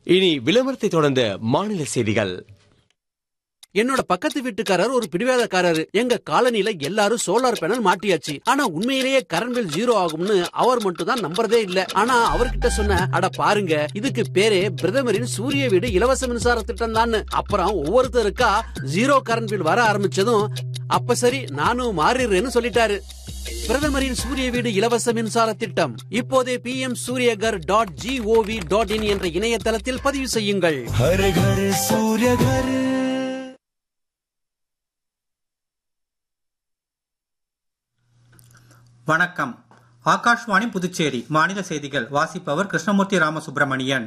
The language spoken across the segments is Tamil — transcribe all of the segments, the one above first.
இனி விளம்பரத்தை தொடர்ந்த மாநில செய்திகள். என்னோட பக்கத்து வீட்டுக்காரர் ஒரு பிடிவாதக்காரரு. எங்க காலனில எல்லாரும் சோலார் பேனல் மாட்டியாச்சு. ஆனா உண்மையிலேயே கரண்ட் பில் 0 ஆகும்னு அவர் மட்டும் தான் நம்புறதே இல்ல. ஆனா அவர்கிட்ட சொன்ன, அட பாருங்க, இதுக்கு பேரே பிரதமரின் சூரிய வீடு இலவச மின்சார திட்டம் தான். அப்புறம் ஒவ்வொருத்தருக்கா 0 கரண்ட் பில் வர ஆரம்பிச்சதும், அப்ப சரி நானும் மாறிடுறேன்னு சொல்லிட்டாரு. பிரதமரின் சூரிய வீடு இலவச மின்சார திட்டம் இப்போதே pmsuryagar.gov.in என்ற இணையதளத்தில் பதிவு செய்யுங்கள். हर घर सूर्य घर. வணக்கம். ஆகாஷ்வாணி புதுச்சேரி மாநில செய்திகள் வாசிப்பவர் கிருஷ்ணமூர்த்தி ராமசுப்பிரமணியன்.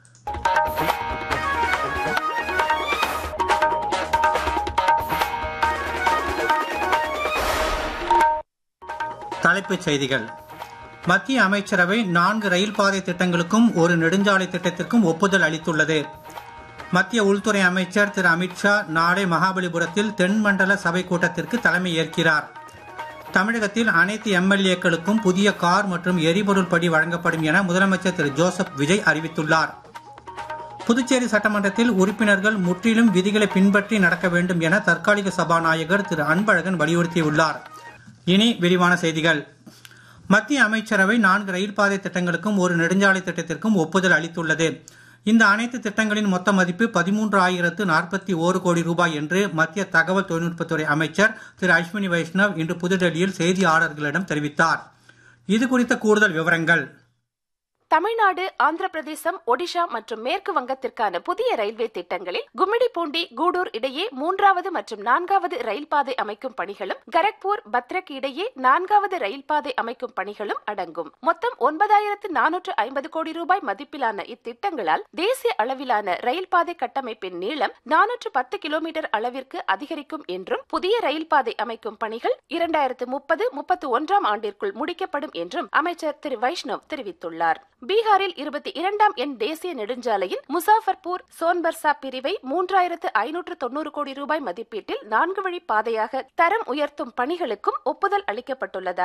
தலைப்புச் செய்திகள். மத்திய அமைச்சரவை 4 ரயில் பாதை திட்டங்களுக்கும் ஒரு நெடுஞ்சாலை திட்டத்திற்கும் ஒப்புதல் அளித்துள்ளது. மத்திய உள்துறை அமைச்சர் திரு அமித்ஷா நாளை மகாபலிபுரத்தில் தென்மண்டல சபை கூட்டத்திற்கு தலைமை ஏற்கிறார். தமிழகத்தில் அனைத்து எம்எல்ஏக்களுக்கும் புதிய கார் மற்றும் எரிபொருள் படி வழங்கப்படும் என முதலமைச்சர் திரு ஜோசப் விஜய் அறிவித்துள்ளார். புதுச்சேரி சட்டமன்றத்தில் உறுப்பினர்கள் முற்றிலும் விதிகளை பின்பற்றி நடக்க வேண்டும் என தற்காலிக சபாநாயகர் திரு அன்பழகன் வலியுறுத்தியுள்ளார். இனி விரிவான செய்திகள். மத்திய அமைச்சரவை 4 ரயில் பாதை திட்டங்களுக்கும் ஒரு நெடுஞ்சாலை திட்டத்திற்கும் ஒப்புதல் அளித்துள்ளது. இந்த அனைத்து திட்டங்களின் மொத்த மதிப்பு 13,041 கோடி ரூபாய் என்று மத்திய தகவல் தொழில்நுட்பத்துறை அமைச்சர் திரு அஸ்வினி வைஷ்ணவ் இன்று புதுடெல்லியில் செய்தியாளர்களிடம் தெரிவித்தார். இது குறித்த கூடுதல் விவரங்கள். தமிழ்நாடு, ஆந்திர பிரதேசம், ஒடிஷா மற்றும் மேற்கு வங்கத்திற்கான புதிய ரயில்வே திட்டங்களில் கும்மிடிப்பூண்டி, கூடூர் இடையே 3வது மற்றும் 4வது ரயில் பாதை அமைக்கும் பணிகளும், கரக்பூர், பத்ரக் இடையே 4வது ரயில் பாதை அமைக்கும் பணிகளும் அடங்கும். மொத்தம் 9,450 கோடி ரூபாய் மதிப்பிலான இத்திட்டங்களால் தேசிய அளவிலான ரயில் பாதை கட்டமைப்பின் நீளம் 410 கிலோமீட்டர் அளவிற்கு அதிகரிக்கும் என்றும், புதிய ரயில் பாதை அமைக்கும் பணிகள் 2030-31 ஆண்டிற்குள் முடிக்கப்படும் என்றும் அமைச்சர் திரு வைஷ்ணவ் தெரிவித்துள்ளார். பீகாரில் 22ஆம் எண் தேசிய நெடுஞ்சாலையின் முசாஃபர்பூர் சோன்பர்சா பிரிவை 3,590 கோடி ரூபாய் மதிப்பீட்டில் 4 வழி பாதையாக தரம் உயர்த்தும் பணிகளுக்கும் ஒப்புதல் அளிக்கப்பட்டுள்ளது.